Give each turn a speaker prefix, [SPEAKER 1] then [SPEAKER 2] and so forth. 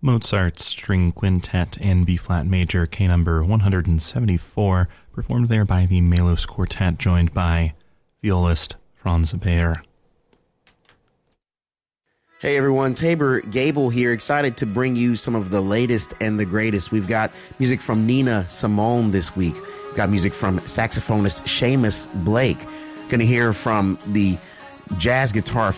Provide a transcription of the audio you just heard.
[SPEAKER 1] Mozart's String Quintet in B-flat major, K number 174, performed there by the Melos Quartet, joined by violist Franz Bayer.
[SPEAKER 2] Hey everyone, Tabor Gable here, excited to bring you some of the latest and the greatest. We've got music from Nina Simone this week. We've got music from saxophonist Seamus Blake. Going to hear from the jazz guitar